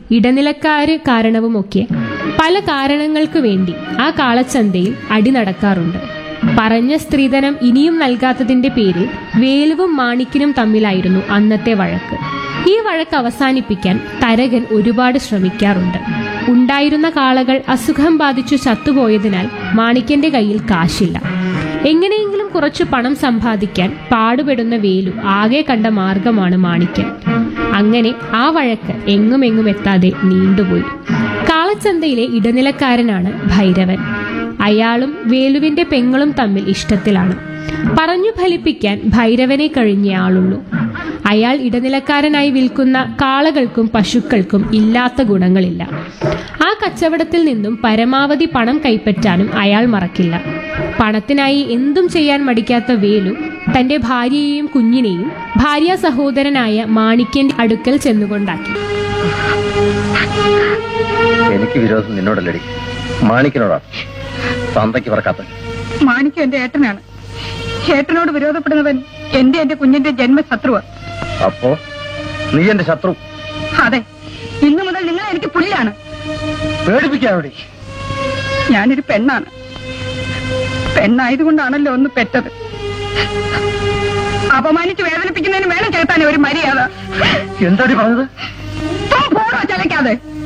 ഇടനിലക്കാര് കാരണവുമൊക്കെ പല കാരണങ്ങൾക്ക് വേണ്ടി ആ കാളച്ചന്തയിൽ അടി നടക്കാറുണ്ട്. പറഞ്ഞ സ്ത്രീധനം ഇനിയും നൽകാത്തതിന്റെ പേരിൽ വേലുവും മാണിക്കനും തമ്മിലായിരുന്നു അന്നത്തെ വഴക്ക്. ഈ വഴക്ക് അവസാനിപ്പിക്കാൻ തരകൻ ഒരുപാട് ശ്രമിക്കാറുണ്ട്. ഉണ്ടായിരുന്ന കാളകൾ അസുഖം ബാധിച്ചു ചത്തുപോയതിനാൽ മാണിക്കന്റെ കയ്യിൽ കാശില്ല. എങ്ങനെയെങ്കിലും കുറച്ചു പണം സമ്പാദിക്കാൻ പാടുപെടുന്ന വേലു ആകെ കണ്ട മാർഗമാണ് മാണിക്കൻ. അങ്ങനെ ആ വഴക്ക് എങ്ങുമെങ്ങും എത്താതെ നീണ്ടുപോയി. കാളച്ചന്തയിലെ ഇടനിലക്കാരനാണ് ഭൈരവൻ. അയാളും വേലുവിന്റെ പെങ്ങളും തമ്മിൽ ഇഷ്ടത്തിലാണ്. പറഞ്ഞു ഫലിപ്പിക്കാൻ ഭൈരവനെ കഴിഞ്ഞേ ആളുള്ളൂ. അയാൾ ഇടനിലക്കാരനായി വിൽക്കുന്ന കാളകൾക്കും പശുക്കൾക്കും ഇല്ലാത്ത ഗുണങ്ങളില്ല. ആ കച്ചവടത്തിൽ നിന്നും പരമാവധി പണം കൈപ്പറ്റാനും അയാൾ മറക്കില്ല. പണത്തിനായി എന്തും ചെയ്യാൻ മടിക്കാത്ത വേലു തന്റെ ഭാര്യയെയും കുഞ്ഞിനെയും ഭാര്യ സഹോദരനായ മാണിക്കന്റെ അടുക്കൽ ചെന്നുകൊണ്ടാക്കി. എനിക്ക് വിരോധം നിന്നോടല്ലടി, മാണിക്കനോടാണ്. തന്തയ്ക്ക് പറക്കാത്ത മാണിക്കം എന്റെ ഏട്ടനാണ്. ഏട്ടനോട് വിരോധപ്പെടുന്നവൻ എന്റെ കുഞ്ഞിന്റെ ജന്മശത്രുവാ. അപ്പോ നീ എന്റെ ശത്രു? അതെ, ഇന്നു മുതൽ നിങ്ങൾ എനിക്ക് പുല്ലാണ്. പേടിപ്പിക്കാവിടെ. ഞാനൊരു പെണ്ണാണ്. പെണ്ണായതുകൊണ്ടാണല്ലോ ഒന്ന് പെറ്റത്. അപമാനിച്ച് വേദനിപ്പിക്കുന്നതിന് വേണം കേട്ടാൻ ഒരു മര്യാദ. എന്താടി പറഞ്ഞത്? പോടോ ചലക്കാതെ.